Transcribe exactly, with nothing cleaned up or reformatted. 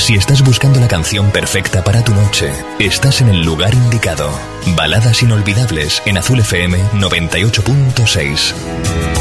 Si estás buscando la canción perfecta para tu noche, estás en el lugar indicado. Baladas inolvidables en Azul F M noventa y ocho punto seis.